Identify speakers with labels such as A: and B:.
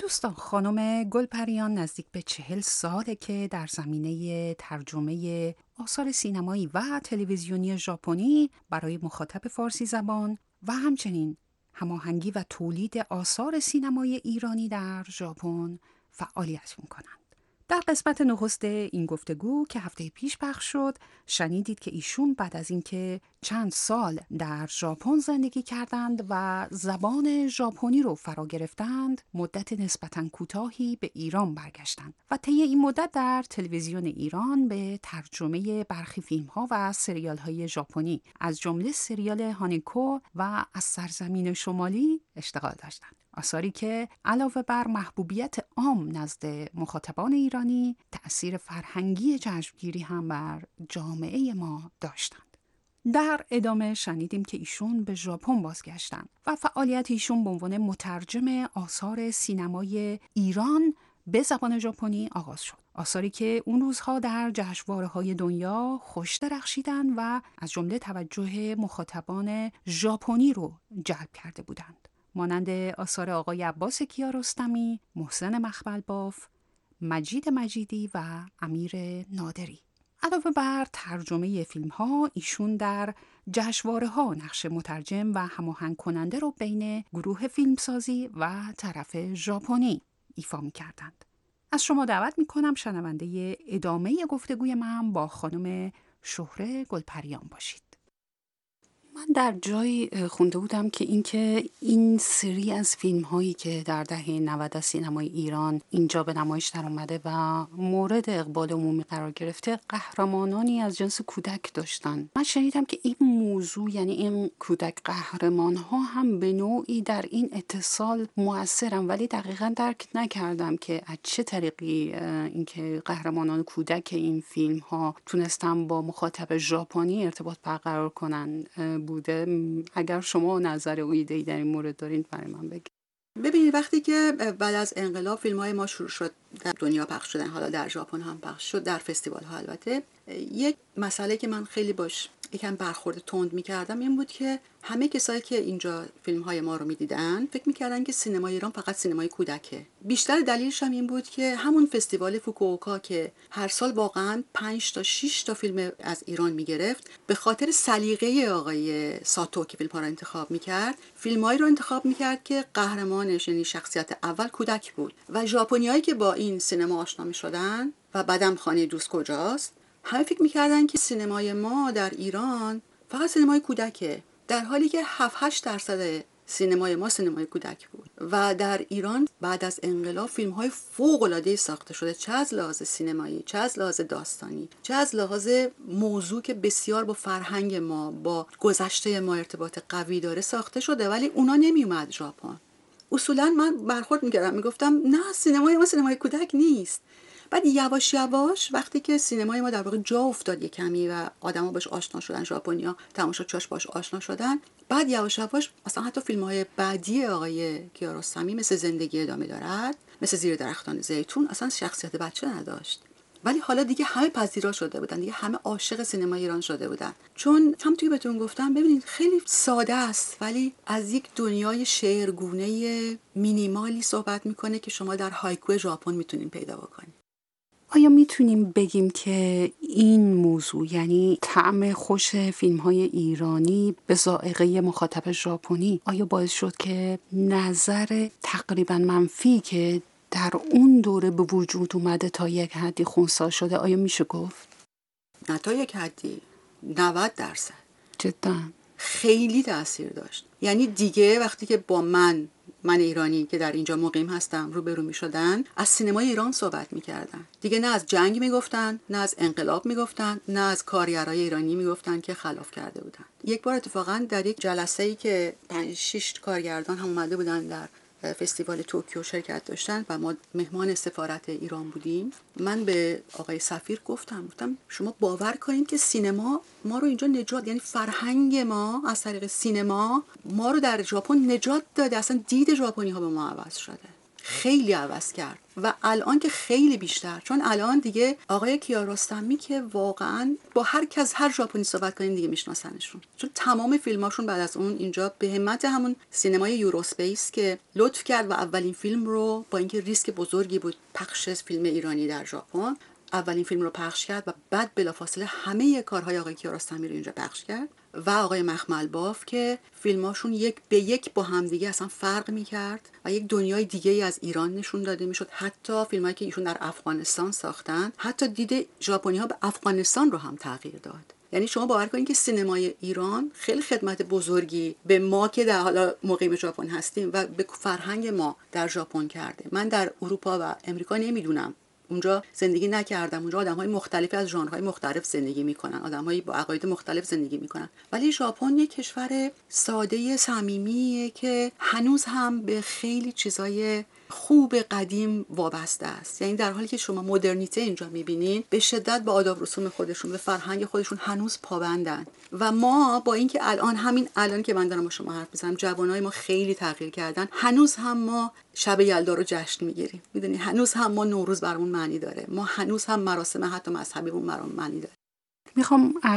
A: دوستان، خانم گلپریان نزدیک به 40 ساله که در زمینه ترجمه آثار سینمایی و تلویزیونی ژاپنی برای مخاطب فارسی زبان و همچنین هماهنگی و تولید آثار سینمایی ایرانی در ژاپن فعالیت می‌کنند. در قسمت نخست این گفتگو که هفته پیش پخش شد، شنیدید که ایشون بعد از اینکه چند سال در ژاپن زندگی کردند و زبان ژاپنی رو فرا گرفتند، مدت نسبتاً کوتاهی به ایران برگشتند و طی این مدت در تلویزیون ایران به ترجمه برخی فیلم‌ها و سریال‌های ژاپنی از جمله سریال هانیکو و از سرزمین شمالی اشتغال داشتند. آثاری که علاوه بر محبوبیت عام نزد مخاطبان ایرانی، تأثیر فرهنگی جذبگیری هم بر جامعه ما داشتند. در ادامه شنیدیم که ایشون به ژاپن بازگشتند و فعالیت ایشون به عنوان مترجم آثار سینمای ایران به زبان ژاپنی آغاز شد. آثاری که اون روزها در جشنواره‌های دنیا خوش درخشیدند و از جمله توجه مخاطبان ژاپنی رو جلب کرده بودند. مانند آثار آقای عباس کیارستمی، محسن مخملباف، مجید مجیدی و امیر نادری. علاوه بر ترجمه فیلم ها، ایشون در جشنواره ها نقش مترجم و هماهنگ کننده رو بین گروه فیلمسازی و طرف ژاپنی ایفا می کردند. از شما دعوت می کنم شنونده ادامه گفتگوی من با خانم شهره گلپریان باشید. من در جایی خونده بودم که این سری از فیلم هایی که در دهه 90 از سینمای ایران اینجا به نمایش در اومده و مورد اقبال عمومی قرار گرفته، قهرمانانی از جنس کودک داشتن. من شنیدم که این موضوع، یعنی این کودک قهرمان ها هم به نوعی در این اتصال مؤثرن، ولی دقیقاً درک نکردم که از چه طریقی اینکه قهرمانان کودک این فیلم ها تونستن با مخاطب ژاپنی ارتباط برقرار کنن بوده. اگر شما نظر و ایده‌ای در این مورد دارین برای من بگید.
B: ببینید، وقتی که بعد از انقلاب فیلم‌های ما شروع شد در دنیا پخش شدن، حالا در ژاپن هم پخش شد، در فستیوال ها، البته یک مسئله که من خیلی باش یکم برخورد تند می‌کردم این بود که همه کسایی که اینجا فیلم‌های ما رو می‌دیدن فکر می‌کردن که سینمای ایران فقط سینمای کودکه. بیشتر دلیلش هم این بود که همون فستیوال فوکووکا که هر سال واقعاً 5 تا 6 تا فیلم از ایران می‌گرفت، به خاطر سلیقه آقای ساتو که فیلم‌ها رو انتخاب می‌کرد، فیلم‌هایی رو انتخاب می‌کرد که قهرمانش، یعنی شخصیت اول، کودک بود. و ژاپنیایی که با این سینما آشنا می‌شدن و بعدم خانه دوست کجاست، همه فکر می‌کردن که سینمای ما در ایران فقط سینمای کودکه، در حالی که 7-8% سینمای ما سینمای کودک بود. و در ایران بعد از انقلاب فیلم‌های فوق‌العاده‌ای ساخته شده، چه از لحاظ سینمایی، چه از لحاظ داستانی، چه از لحاظ موضوع که بسیار با فرهنگ ما، با گذشته ما ارتباط قوی داره ساخته شده، ولی اونا نمیومد ژاپن. اصولا من برخورد میکردم، میگفتم نه، سینمای ما سینمای کودک نیست. بعد یواش یواش وقتی که سینمای ما در واقع جا افتاد یک کمی و آدما باش آشنا شدن، ژاپنیا تماشاچاش باش آشنا شدن، بعد یواش یواش مثلا حتی فیلم‌های بعدی آقای کیارستمی مثل زندگی ادامه دارد، مثل زیر درختان زیتون، اصلا شخصیت بچه نداشت. ولی حالا دیگه همه پذیرا شده بودن، دیگه همه عاشق سینما ایران شده بودن. چون همونطوری که بهتون گفتم، ببینید خیلی ساده است ولی از یک دنیای شعرگونه مینیمالی صحبت میکنه که شما در هایکو ژاپن میتونین پیدا بکنید.
A: آیا میتونیم بگیم که این موضوع، یعنی طعم خوش فیلم‌های ایرانی به ذائقه مخاطب ژاپنی، آیا باعث شد که نظر تقریبا منفی که در اون دوره به وجود اومده تا یک حدی خنثی شده؟ آیا میشه گفت؟
B: نه تا یک حدی، 90%.
A: جدا
B: خیلی تأثیر داشت. یعنی دیگه وقتی که با من ایرانی که در اینجا مقیم هستم روبرو می شدن، از سینمای ایران صحبت می کردن. دیگه نه از جنگ می گفتن، نه از انقلاب می گفتن، نه از کارگرای ایرانی می گفتن که خلاف کرده بودن. یک بار اتفاقا در یک جلسه‌ای که 5-6 کارگردان هم اومده بودن در فستیوال توکیو شرکت داشتن و ما مهمان سفارت ایران بودیم، من به آقای سفیر گفتم شما باور کنید که سینما ما رو اینجا نجات، یعنی فرهنگ ما از طریق سینما ما رو در ژاپن نجات داده، اصلا دید ژاپنی ها به ما عوض شده. خیلی عوض کرد و الان که خیلی بیشتر، چون الان دیگه آقای کیارستمی که واقعا با هر ژاپنی صحبت کنین دیگه میشناسنشون، چون تمام فیلماشون بعد از اون اینجا به همت همون سینمای یوروسپیس که لطف کرد و اولین فیلم رو با اینکه ریسک بزرگی بود پخش فیلم ایرانی در ژاپن، اولین فیلم رو پخش کرد و بعد بلافاصله همه کارهای آقای کیارستمی رو اینجا پخش کرد و آقای مخمل باف که فیلماشون یک به یک با هم دیگه اصلا فرق میکرد و یک دنیای دیگه ای از ایران نشون داده میشد. حتی فیلمایی که ایشون در افغانستان ساختن، حتی دید ژاپنی‌ها به افغانستان رو هم تغییر داد. یعنی شما باور کنید که سینمای ایران خیلی خدمت بزرگی به ما که در حالا مقیم ژاپن هستیم و به فرهنگ ما در ژاپن کرده. من در اروپا و امریکا نمیدونم، اونجا زندگی نکردم، اونجا آدم‌های مختلفی از ژانرهای مختلف زندگی میکنن، آدم‌های با عقاید مختلف زندگی میکنن، ولی ژاپن یک کشور ساده صمیمیه که هنوز هم به خیلی چیزای خوب قدیم وابسته است. یعنی در حالی که شما مدرنیته اینجا میبینین، به شدت به آداب رسوم خودشون، به فرهنگ خودشون هنوز پابندن و ما با اینکه همین الان که من دارم با شما حرف میزنم جوانای ما خیلی تغییر کردن، هنوز هم ما شب یلدا رو جشن میگیریم. میدونی هنوز هم ما نوروز برامون معنی داره، ما هنوز هم مراسم حتی مذهبیمون برامون معنی داره.
A: میخوام